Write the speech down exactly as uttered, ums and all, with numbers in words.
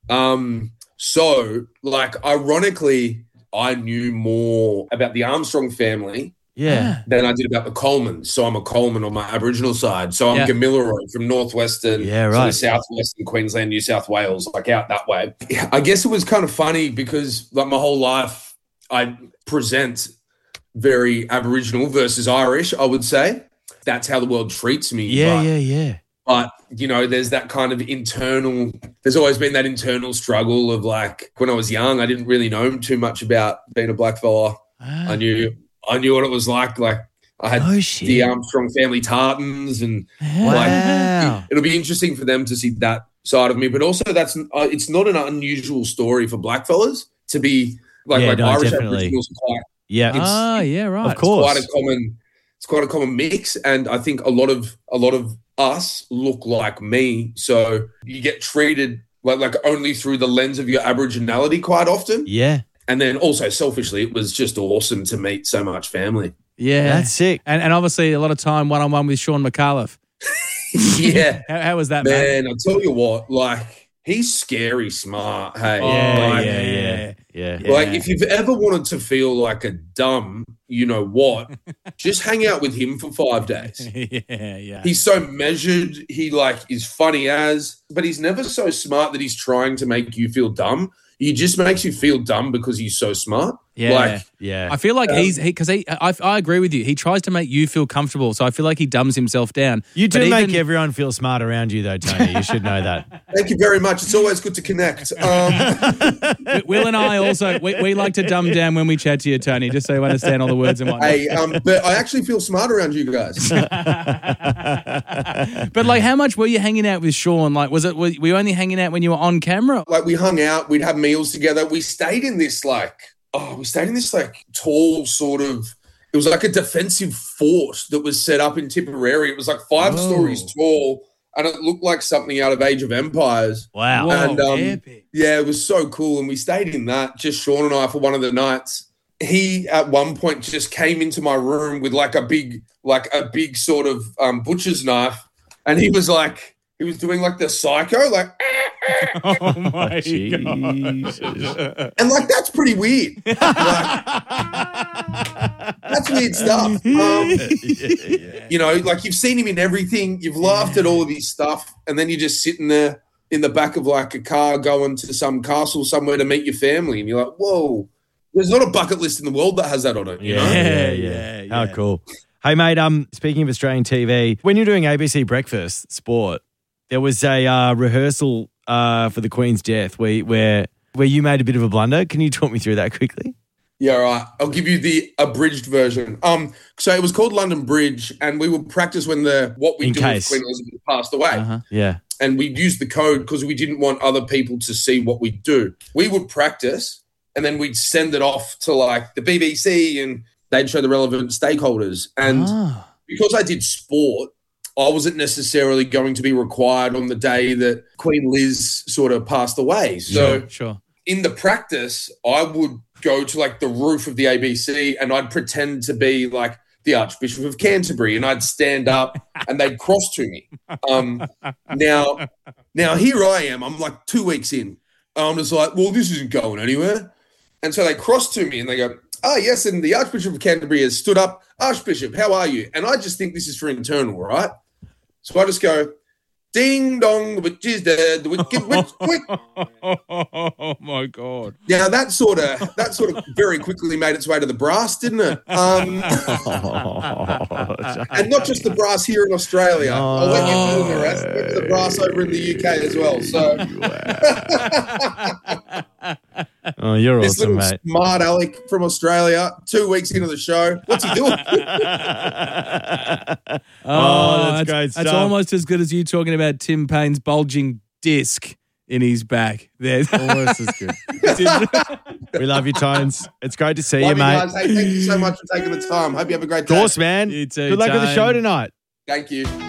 Um, so, like, ironically, I knew more about the Armstrong family Yeah. than I did about the Colemans. So I'm a Coleman on my Aboriginal side. So I'm Yeah. Gamilaroi from northwestern, Yeah, sort right. of southwestern Queensland, New South Wales, like out that way. I guess it was kind of funny because like my whole life I present very Aboriginal versus Irish, I would say. That's how the world treats me. Yeah, but, yeah, yeah. But, you know, there's that kind of internal, there's always been that internal struggle of like, when I was young, I didn't really know too much about being a black fella. Ah. I knew, I knew what it was like. Like I had Oh, shit. the Armstrong family tartans and Wow. like, it'll be interesting for them to see that side of me. But also that's, uh, it's not an unusual story for black fellas to be like, Yeah, like no, Irish definitely. Aboriginals are quite, Yeah. It's- Ah, yeah, right. Of course. quite a common, it's quite a common mix. And I think a lot of, a lot of us look like me. So you get treated like, like only through the lens of your Aboriginality quite often. Yeah. And then also selfishly, it was just awesome to meet so much family. Yeah. That's sick. And, and obviously a lot of time one-on-one with Sean McAuliffe. Yeah, How, how was that, mate? man, I'll tell you what, like he's scary smart. Hey, Yeah, like, yeah, yeah. Yeah. Yeah. like if you've ever wanted to feel like a dumb, you know what, just hang out with him for five days. yeah, yeah. He's so measured. He like is funny as, but he's never so smart that he's trying to make you feel dumb. He just makes you feel dumb because he's so smart. Yeah. Like, Yeah. I feel like he's he because he, I, I agree with you. He tries to make you feel comfortable, so I feel like he dumbs himself down. You do But make even- everyone feel smart around you, though, Tony. You should know that. thank you very much. It's always good to connect. Um, Will and I also we, we like to dumb down when we chat to you, Tony, just so you understand all the words and whatnot. hey, um, but I actually feel smart around you guys. But like, how much were you hanging out with Sean? Like, was it were you only hanging out when you were on camera? Like we hung out, we'd have meals together. We stayed in this like, oh, we stayed in this like tall sort of, it was like a defensive fort that was set up in Tipperary. It was like five Whoa. stories tall and it looked like something out of Age of Empires. Wow. Whoa, and, um, epic. Yeah, it was so cool. And we stayed in that, just Sean and I for one of the nights. He at one point just came into my room with like a big, like a big sort of um, butcher's knife. And he was like, he was doing like the psycho, like, Oh my god! Jesus. and like that's pretty weird. Like, that's weird stuff. Um, you know, like you've seen him in everything. You've laughed at all of his stuff, and then you're just sitting there in the back of like a car going to some castle somewhere to meet your family, and you're like, whoa. There's not a bucket list in the world that has that on it. You Yeah, know? yeah, yeah, yeah. How yeah. cool. Hey, mate, um, speaking of Australian T V, when you're doing A B C Breakfast Sport, there was a uh, rehearsal uh, for the Queen's death where, where where you made a bit of a blunder. Can you talk me through that quickly? Yeah, all right. I'll give you the abridged version. Um, so it was called London Bridge, and we would practice when the what we In do case. if Queen Elizabeth passed away. Uh-huh. Yeah. And we'd use the code because we didn't want other people to see what we do. We would practice and then we'd send it off to like the B B C and they'd show the relevant stakeholders. And Ah. because I did sport, I wasn't necessarily going to be required on the day that Queen Liz sort of passed away. So Sure, sure. in the practice, I would go to like the roof of the A B C and I'd pretend to be like the Archbishop of Canterbury and I'd stand up and they'd cross to me. Um, now, now here I am. I'm like two weeks in. I'm just like, well, this isn't going anywhere. And so they cross to me and they go, oh, yes, and the Archbishop of Canterbury has stood up. Archbishop, how are you? And I just think this is for internal, right? So I just go, ding dong, the witch is dead, the wicked witch, quick. Oh my god! Now that sort of that sort of very quickly made its way to the brass, didn't it? Um, and not just the brass here in Australia. I'll let you fill in the rest. It went to the brass over in the U K as well. So Oh, you're this awesome, little mate. smart aleck from Australia, two weeks into the show, what's he doing? Oh, that's great That's stuff. almost as good as you talking about Tim Payne's bulging disc in his back. There. Almost as good. We love you, Tones. It's great to see Love you, you mate. guys. Hey, thank you so much for taking the time. Hope you have a great Of day. course, man. You too, Good luck with the Tone. show tonight. Thank you.